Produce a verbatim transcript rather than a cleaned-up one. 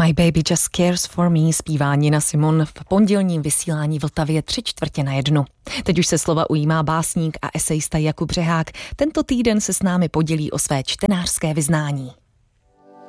My baby just cares for me zpívá Nina Simon v pondělním vysílání Vltavě tři čtvrtě na jednu. Teď už se slova ujímá básník a esejista Jakub Řehák. Tento týden se s námi podělí o své čtenářské vyznání.